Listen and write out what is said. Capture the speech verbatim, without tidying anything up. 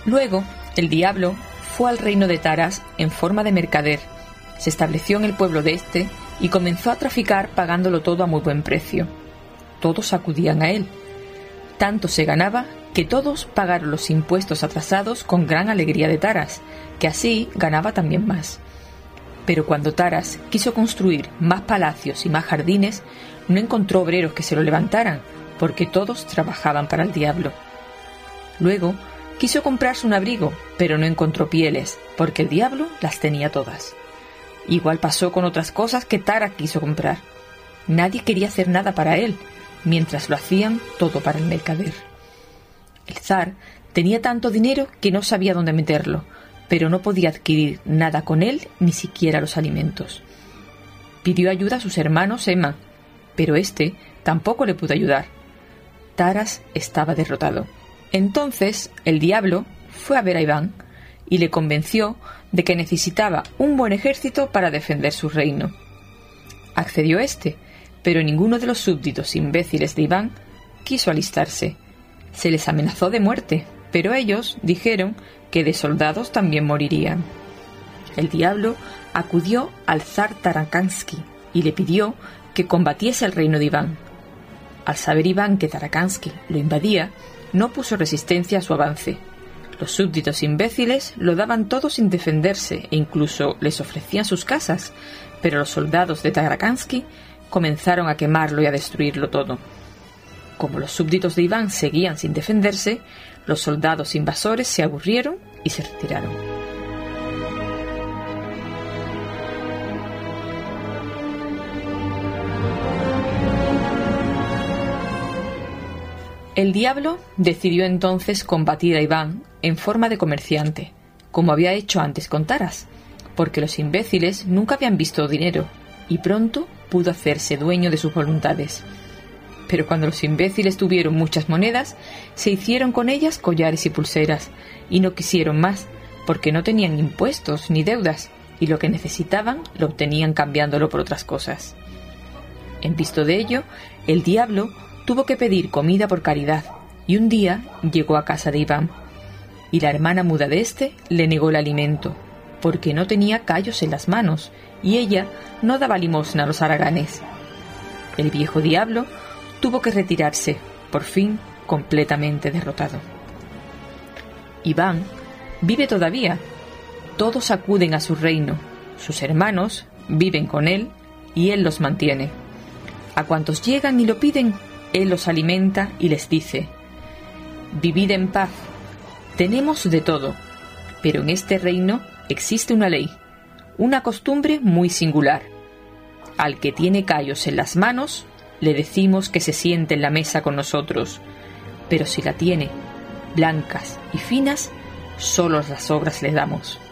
Luego, el diablo fue al reino de Taras en forma de mercader, se estableció en el pueblo de este y comenzó a traficar pagándolo todo a muy buen precio. Todos acudían a él. Tanto se ganaba que todos pagaron los impuestos atrasados con gran alegría de Taras, que así ganaba también más. Pero cuando Taras quiso construir más palacios y más jardines, no encontró obreros que se lo levantaran, porque todos trabajaban para el diablo. Luego quiso comprarse un abrigo, pero no encontró pieles, porque el diablo las tenía todas. Igual pasó con otras cosas que Taras quiso comprar. Nadie quería hacer nada para él, mientras lo hacían todo para el mercader. El zar tenía tanto dinero que no sabía dónde meterlo, pero no podía adquirir nada con él, ni siquiera los alimentos. Pidió ayuda a sus hermanos Eman, pero éste tampoco le pudo ayudar. Taras estaba derrotado. Entonces el diablo fue a ver a Iván y le convenció de que necesitaba un buen ejército para defender su reino. Accedió éste, pero ninguno de los súbditos imbéciles de Iván quiso alistarse. Se les amenazó de muerte, pero ellos dijeron que de soldados también morirían. El diablo acudió al zar Tarakansky y le pidió que combatiese el reino de Iván. Al saber Iván que Tarakansky lo invadía, no puso resistencia a su avance. Los súbditos imbéciles lo daban todo sin defenderse e incluso les ofrecían sus casas, pero los soldados de Tarakansky comenzaron a quemarlo y a destruirlo todo. Como los súbditos de Iván seguían sin defenderse, los soldados invasores se aburrieron y se retiraron. El diablo decidió entonces combatir a Iván en forma de comerciante, como había hecho antes con Taras, porque los imbéciles nunca habían visto dinero, y pronto pudo hacerse dueño de sus voluntades. Pero cuando los imbéciles tuvieron muchas monedas, se hicieron con ellas collares y pulseras, y no quisieron más, porque no tenían impuestos ni deudas, y lo que necesitaban lo obtenían cambiándolo por otras cosas. En visto de ello, el diablo tuvo que pedir comida por caridad, y un día llegó a casa de Iván, y la hermana muda de éste le negó el alimento, porque no tenía callos en las manos, y ella no daba limosna a los haraganes. El viejo diablo tuvo que retirarse, por fin completamente derrotado. Iván vive todavía. Todos acuden a su reino. Sus hermanos viven con él y él los mantiene. A cuantos llegan y lo piden, él los alimenta y les dice: «Vivid en paz. Tenemos de todo, pero en este reino existe una ley, una costumbre muy singular. Al que tiene callos en las manos, le decimos que se siente en la mesa con nosotros, pero si la tiene blancas y finas, solo las sobras le damos».